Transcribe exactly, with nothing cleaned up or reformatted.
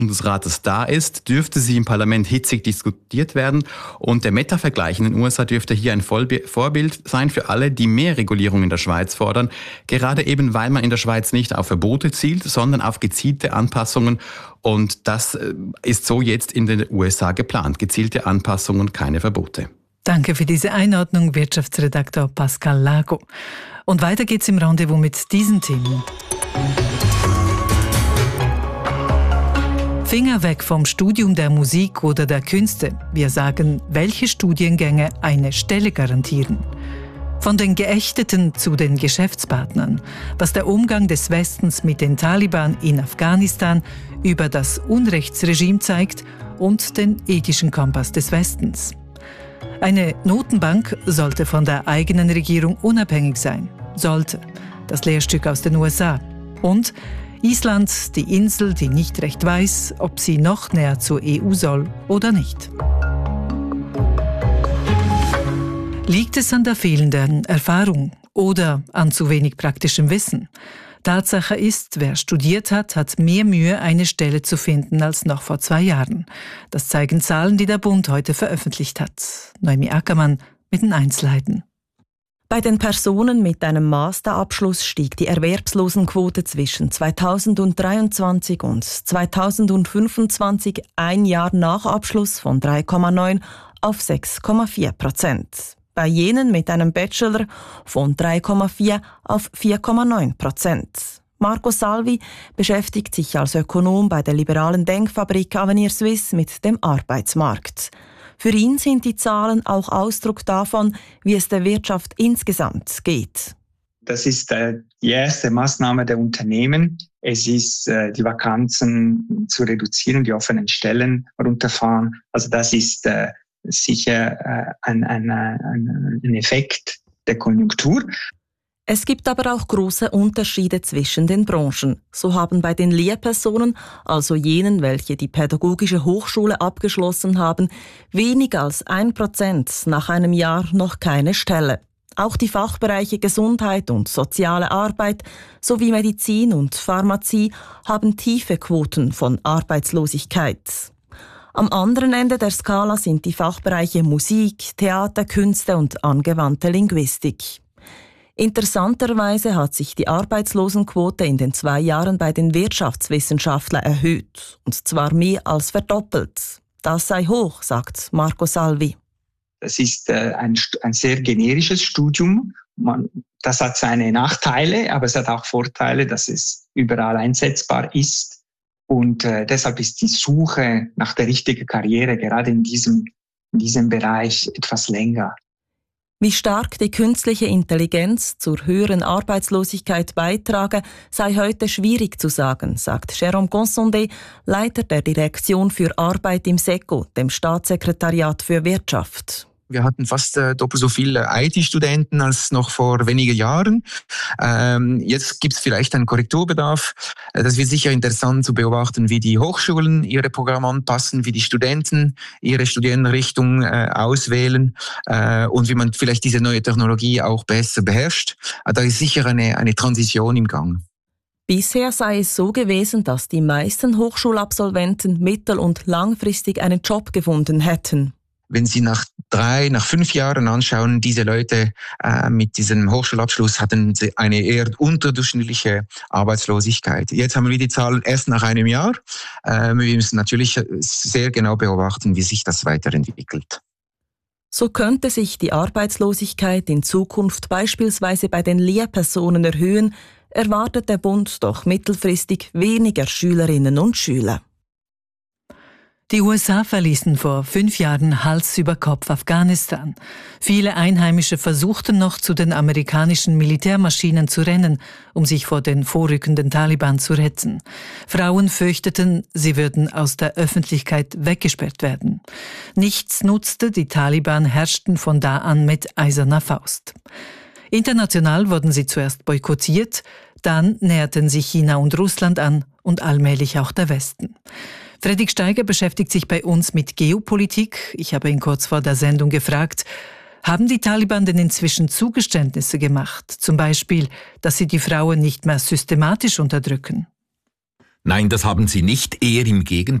Bundesrates da ist, dürfte sie im Parlament hitzig diskutiert werden. Und der Meta-Vergleich in den U S A dürfte hier ein Vorbild sein für alle, die mehr Regulierung in der Schweiz fordern. Gerade eben, weil man in der Schweiz nicht auf Verbote zielt, sondern auf gezielte Anpassungen. Und das ist so jetzt in den U S A geplant. Gezielte Anpassungen, keine Verbote. Danke für diese Einordnung, Wirtschaftsredaktor Pascal Lago. Und weiter geht's im Rendezvous mit diesen Themen. Finger weg vom Studium der Musik oder der Künste. Wir sagen, welche Studiengänge eine Stelle garantieren. Von den Geächteten zu den Geschäftspartnern. Was der Umgang des Westens mit den Taliban in Afghanistan über das Unrechtsregime zeigt und den ethischen Kompass des Westens. Eine Notenbank sollte von der eigenen Regierung unabhängig sein. Sollte. Das Lehrstück aus den U S A. Und Island, die Insel, die nicht recht weiß, ob sie noch näher zur E U soll oder nicht. Liegt es an der fehlenden Erfahrung oder an zu wenig praktischem Wissen? Tatsache ist, wer studiert hat, hat mehr Mühe, eine Stelle zu finden als noch vor zwei Jahren. Das zeigen Zahlen, die der Bund heute veröffentlicht hat. Noemi Ackermann mit den Einzelheiten. Bei den Personen mit einem Masterabschluss stieg die Erwerbslosenquote zwischen zweitausenddreiundzwanzig und zweitausendfünfundzwanzig, ein Jahr nach Abschluss, von drei Komma neun auf sechs Komma vier Prozent. Bei jenen mit einem Bachelor von drei Komma vier auf vier Komma neun Prozent. Marco Salvi beschäftigt sich als Ökonom bei der liberalen Denkfabrik Avenir Suisse mit dem Arbeitsmarkt. Für ihn sind die Zahlen auch Ausdruck davon, wie es der Wirtschaft insgesamt geht. Das ist äh, die erste Maßnahme der Unternehmen. Es ist äh, die Vakanzen zu reduzieren, die offenen Stellen runterfahren. Also das ist äh, sicher äh, ein, ein, ein, ein Effekt der Konjunktur. Es gibt aber auch große Unterschiede zwischen den Branchen. So haben bei den Lehrpersonen, also jenen, welche die pädagogische Hochschule abgeschlossen haben, weniger als ein Prozent nach einem Jahr noch keine Stelle. Auch die Fachbereiche Gesundheit und soziale Arbeit sowie Medizin und Pharmazie haben tiefe Quoten von Arbeitslosigkeit. Am anderen Ende der Skala sind die Fachbereiche Musik, Theater, Künste und angewandte Linguistik. Interessanterweise hat sich die Arbeitslosenquote in den zwei Jahren bei den Wirtschaftswissenschaftlern erhöht, und zwar mehr als verdoppelt. Das sei hoch, sagt Marco Salvi. Es ist äh, ein, ein sehr generisches Studium. Man, das hat seine Nachteile, aber es hat auch Vorteile, dass es überall einsetzbar ist. Und äh, deshalb ist die Suche nach der richtigen Karriere gerade in diesem, in diesem Bereich etwas länger. Wie stark die künstliche Intelligenz zur höheren Arbeitslosigkeit beitrage, sei heute schwierig zu sagen, sagt Jérôme Gonsondé, Leiter der Direktion für Arbeit im SECO, dem Staatssekretariat für Wirtschaft. Wir hatten fast äh, doppelt so viele I T-Studenten als noch vor wenigen Jahren. Ähm, jetzt gibt es vielleicht einen Korrekturbedarf. Äh, das wird sicher interessant zu beobachten, wie die Hochschulen ihre Programme anpassen, wie die Studenten ihre Studienrichtung äh, auswählen äh, und wie man vielleicht diese neue Technologie auch besser beherrscht. Äh, da ist sicher eine, eine Transition im Gang. Bisher sei es so gewesen, dass die meisten Hochschulabsolventen mittel- und langfristig einen Job gefunden hätten. Wenn Sie nach drei, nach fünf Jahren anschauen, diese Leute äh, mit diesem Hochschulabschluss hatten eine eher unterdurchschnittliche Arbeitslosigkeit. Jetzt haben wir die Zahlen erst nach einem Jahr. Äh, wir müssen natürlich sehr genau beobachten, wie sich das weiterentwickelt. So könnte sich die Arbeitslosigkeit in Zukunft beispielsweise bei den Lehrpersonen erhöhen, erwartet der Bund doch mittelfristig weniger Schülerinnen und Schüler. Die U S A verließen vor fünf Jahren Hals über Kopf Afghanistan. Viele Einheimische versuchten noch, zu den amerikanischen Militärmaschinen zu rennen, um sich vor den vorrückenden Taliban zu retten. Frauen fürchteten, sie würden aus der Öffentlichkeit weggesperrt werden. Nichts nutzte, die Taliban herrschten von da an mit eiserner Faust. International wurden sie zuerst boykottiert, dann näherten sich China und Russland an und allmählich auch der Westen. Fredrik Steiger beschäftigt sich bei uns mit Geopolitik. Ich habe ihn kurz vor der Sendung gefragt, haben die Taliban denn inzwischen Zugeständnisse gemacht? Zum Beispiel, dass sie die Frauen nicht mehr systematisch unterdrücken? Nein, das haben sie nicht, eher im Gegenteil.